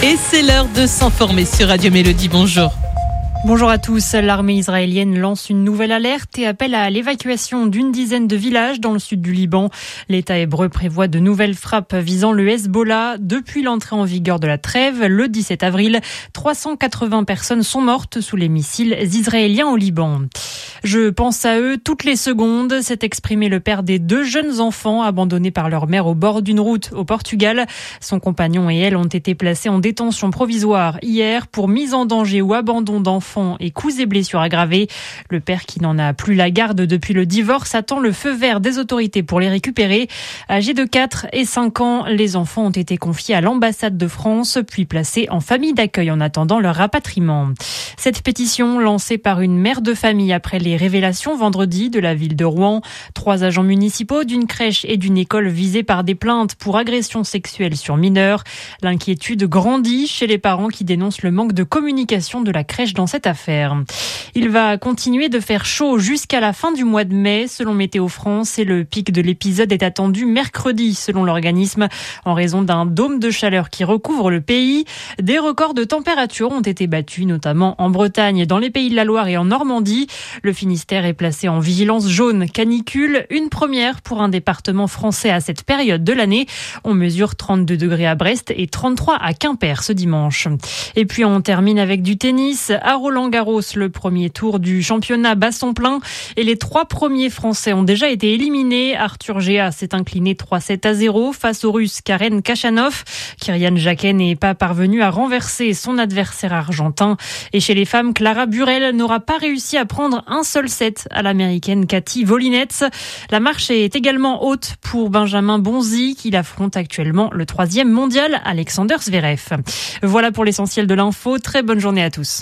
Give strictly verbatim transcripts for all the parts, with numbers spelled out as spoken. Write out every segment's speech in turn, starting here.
Et c'est l'heure de s'informer sur Radio Mélodie. Bonjour. Bonjour à tous. L'armée israélienne lance une nouvelle alerte et appelle à l'évacuation d'une dizaine de villages dans le sud du Liban. L'État hébreu prévoit de nouvelles frappes visant le Hezbollah. Depuis l'entrée en vigueur de la trêve, le dix-sept avril, trois cent quatre-vingts personnes sont mortes sous les missiles israéliens au Liban. Je pense à eux toutes les secondes, s'est exprimé le père des deux jeunes enfants abandonnés par leur mère au bord d'une route au Portugal. Son compagnon et elle ont été placés en détention provisoire hier pour mise en danger ou abandon d'enfants et coups et blessures aggravés. Le père, qui n'en a plus la garde depuis le divorce, attend le feu vert des autorités pour les récupérer. Âgés de quatre et cinq ans, les enfants ont été confiés à l'ambassade de France, puis placés en famille d'accueil en attendant leur rapatriement. Cette pétition, lancée par une mère de famille après les révélations vendredi de la ville de Rouen, trois agents municipaux d'une crèche et d'une école visés par des plaintes pour agression sexuelle sur mineurs. L'inquiétude grandit chez les parents qui dénoncent le manque de communication de la crèche dans cette affaire. Il va continuer de faire chaud jusqu'à la fin du mois de mai, selon Météo France, et le pic de l'épisode est attendu mercredi, selon l'organisme, en raison d'un dôme de chaleur qui recouvre le pays. Des records de température ont été battus, notamment en Bretagne, dans les Pays de la Loire et en Normandie. Le Finistère est placé en vigilance jaune canicule, une première pour un département français à cette période de l'année. On mesure trente-deux degrés à Brest et trente-trois à Quimper ce dimanche. Et puis on termine avec du tennis. À Roland-Garros, le premier tour du championnat bat son plein et les trois premiers Français ont déjà été éliminés. Arthur Géa s'est incliné trois sept à zéro face au Russe Karen Khachanov. Kyrian Jacquet n'est pas parvenu à renverser son adversaire argentin. Et chez les femmes, Clara Burel n'aura pas réussi à prendre un seul set à l'américaine Cathy Volinets. La marche est également haute pour Benjamin Bonzi, qui affronte actuellement le troisième mondial Alexander Zverev. Voilà pour l'essentiel de l'info. Très bonne journée à tous.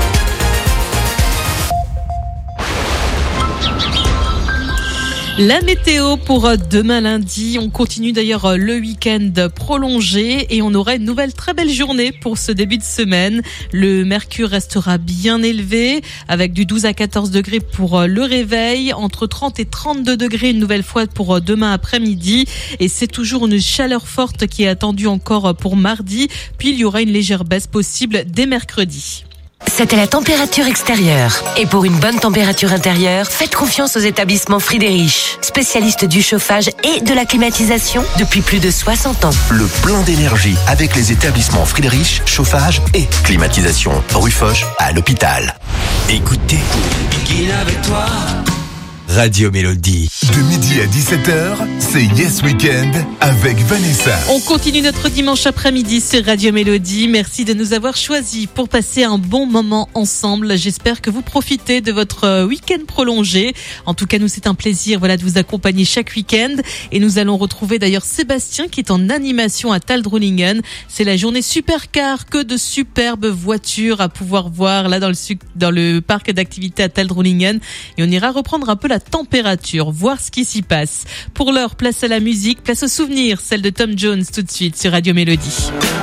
La météo pour demain lundi, on continue d'ailleurs le week-end prolongé et on aura une nouvelle très belle journée pour ce début de semaine. Le mercure restera bien élevé avec du douze à quatorze degrés pour le réveil, entre trente et trente-deux degrés une nouvelle fois pour demain après-midi, et c'est toujours une chaleur forte qui est attendue encore pour mardi, puis il y aura une légère baisse possible dès mercredi. C'était la température extérieure. Et pour une bonne température intérieure, faites confiance aux établissements Friedrich, spécialistes du chauffage et de la climatisation depuis plus de soixante ans. Le plein d'énergie avec les établissements Friedrich, chauffage et climatisation. Rue Foch à l'hôpital. Écoutez, Biguine avec toi. Radio Mélodie. De midi à dix-sept heures, c'est Yes Weekend avec Vanessa. On continue notre dimanche après-midi sur Radio Mélodie. Merci de nous avoir choisis pour passer un bon moment ensemble. J'espère que vous profitez de votre week-end prolongé. En tout cas, nous, c'est un plaisir, voilà, de vous accompagner chaque week-end. Et nous allons retrouver d'ailleurs Sébastien qui est en animation à Taldrolingen. C'est la journée Supercar, que de superbes voitures à pouvoir voir là dans le, dans le parc d'activités à Taldrolingen. Et on ira reprendre un peu la température, voir ce qui s'y passe. Pour l'heure, place à la musique, place aux souvenirs, celle de Tom Jones tout de suite sur Radio Mélodie.